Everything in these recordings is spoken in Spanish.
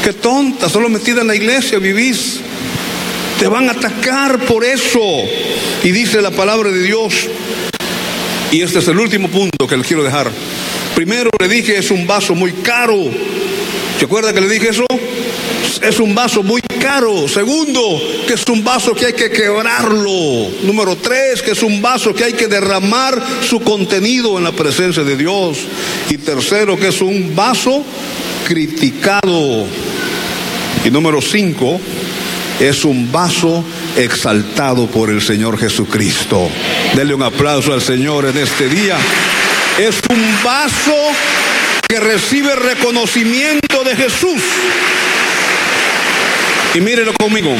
Qué tonta, solo metida en la iglesia vivís. Te van a atacar por eso. Y dice la palabra de Dios, y este es el último punto que les quiero dejar. Primero le dije, es un vaso muy caro. ¿Se acuerda que le dije eso? Es un vaso muy caro. Segundo, que es un vaso que hay que quebrarlo. Número 3, que es un vaso que hay que derramar su contenido en la presencia de Dios. Y tercero, que es un vaso criticado. Y número 5, es un vaso exaltado por el Señor Jesucristo. Denle un aplauso al Señor en este día. Es un vaso que recibe reconocimiento de Jesús. Y mírenlo conmigo.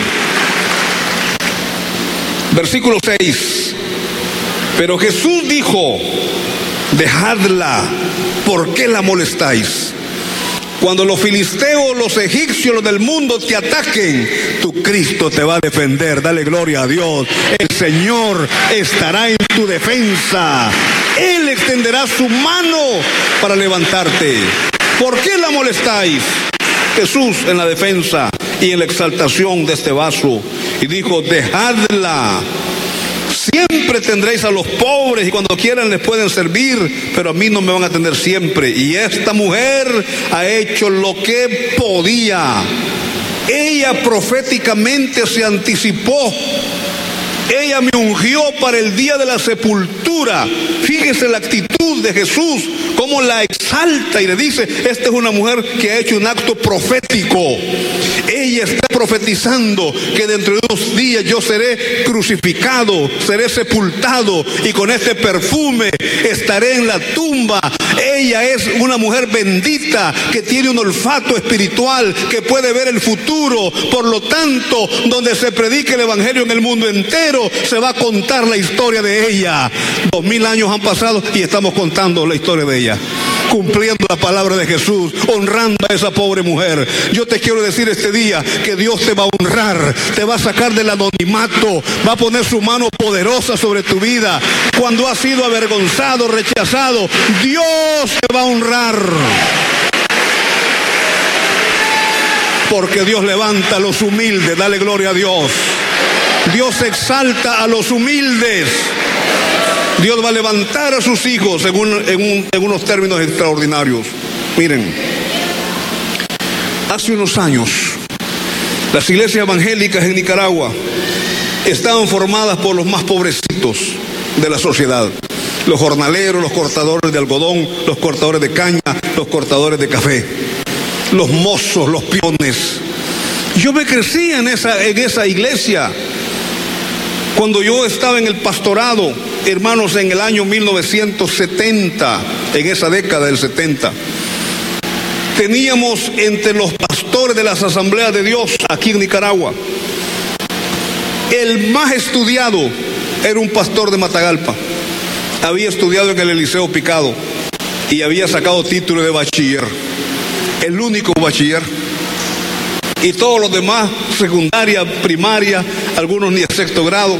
Versículo 6. Pero Jesús dijo, dejadla, ¿por qué la molestáis? Cuando los filisteos, los egipcios, los del mundo te ataquen, tu Cristo te va a defender. Dale gloria a Dios. El Señor estará en tu defensa. Él extenderá su mano para levantarte. ¿Por qué la molestáis? Jesús en la defensa y en la exaltación de este vaso. Y dijo, dejadla. Siempre tendréis a los pobres y cuando quieran les pueden servir, pero a mí no me van a tener siempre. Y esta mujer ha hecho lo que podía. Ella proféticamente se anticipó. Ella me ungió para el día de la sepultura. Fíjese la actitud de Jesús, cómo la exalta y le dice, esta es una mujer que ha hecho un acto profético. Ella está profetizando que dentro de 2 días yo seré crucificado, seré sepultado y con este perfume estaré en la tumba. Ella es una mujer bendita que tiene un olfato espiritual, que puede ver el futuro. Por lo tanto, donde se predique el evangelio en el mundo entero, se va a contar la historia de ella. 2000 años han pasado y estamos contando la historia de ella, cumpliendo la palabra de Jesús, honrando a esa pobre mujer. Yo te quiero decir este día que Dios te va a honrar, te va a sacar del anonimato, va a poner su mano poderosa sobre tu vida. Cuando has sido avergonzado, rechazado, Dios te va a honrar. Porque Dios levanta a los humildes, dale gloria a Dios. Dios exalta a los humildes. Dios va a levantar a sus hijos en unos términos extraordinarios. Miren, hace unos años, las iglesias evangélicas en Nicaragua estaban formadas por los más pobrecitos de la sociedad. Los jornaleros, los cortadores de algodón, los cortadores de caña, los cortadores de café, los mozos, los peones. Yo me crecí en esa iglesia. Cuando yo estaba en el pastorado, hermanos, en el año 1970, en esa década del 70, teníamos entre los pastores de las asambleas de Dios aquí en Nicaragua, el más estudiado era un pastor de Matagalpa. Había estudiado en el Eliseo Picado y había sacado título de bachiller, el único bachiller. Y todos los demás, secundaria, primaria, algunos ni de 6º grado.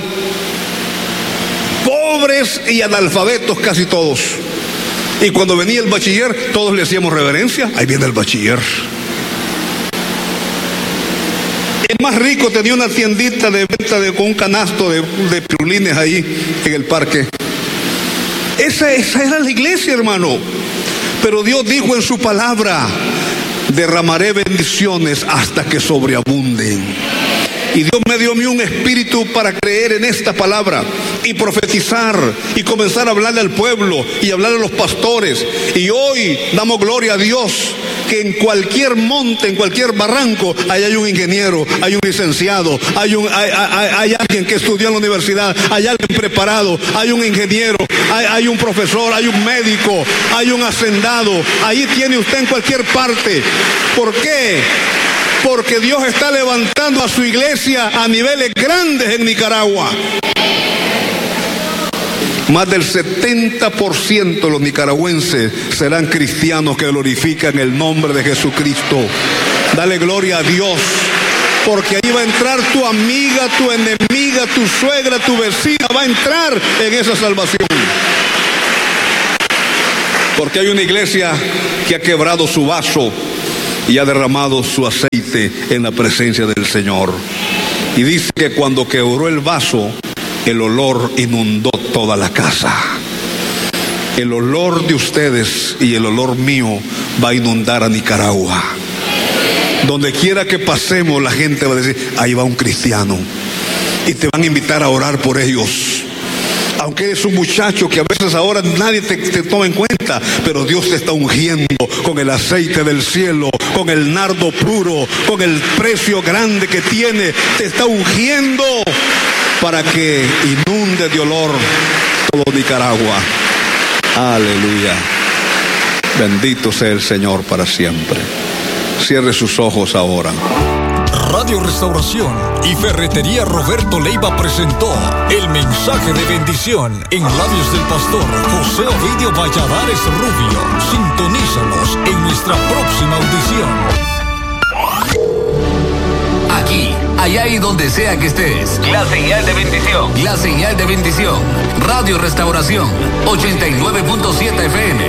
Pobres y analfabetos casi todos. Y cuando venía el bachiller, todos le hacíamos reverencia. Ahí viene el bachiller. El más rico tenía una tiendita de venta con un canasto de pirulines ahí en el parque. Esa era la iglesia, hermano. Pero Dios dijo en su palabra, derramaré bendiciones hasta que sobreabunden. Y Dios me dio a mí un espíritu para creer en esta palabra y profetizar y comenzar a hablarle al pueblo y hablarle a los pastores. Y hoy damos gloria a Dios que en cualquier monte, en cualquier barranco, ahí hay un ingeniero, hay un licenciado, hay alguien que estudió en la universidad, hay alguien preparado, hay un ingeniero, hay un profesor, hay un médico, hay un hacendado. Ahí tiene usted en cualquier parte. ¿Por qué? Porque Dios está levantando a su iglesia a niveles grandes en Nicaragua. Más del 70% de los nicaragüenses serán cristianos que glorifican el nombre de Jesucristo. Dale gloria a Dios, porque ahí va a entrar tu amiga, tu enemiga, tu suegra, tu vecina, va a entrar en esa salvación. Porque hay una iglesia que ha quebrado su vaso y ha derramado su aceite en la presencia del Señor. Y dice que cuando quebró el vaso, el olor inundó toda la casa. El olor de ustedes y el olor mío va a inundar a Nicaragua. Donde quiera que pasemos, la gente va a decir, ahí va un cristiano. Y te van a invitar a orar por ellos. Aunque eres un muchacho que a veces ahora nadie te toma en cuenta, pero Dios te está ungiendo con el aceite del cielo, con el nardo puro, con el precio grande que tiene. Te está ungiendo para que inunde de olor todo Nicaragua. Aleluya. Bendito sea el Señor para siempre. Cierre sus ojos ahora. Radio Restauración y Ferretería Roberto Leiva presentó el mensaje de bendición en labios del pastor José Ovidio Valladares Rubio. Sintonízanos en nuestra próxima audición. Aquí, allá y donde sea que estés. La señal de bendición. La señal de bendición. Radio Restauración 89.7 FM.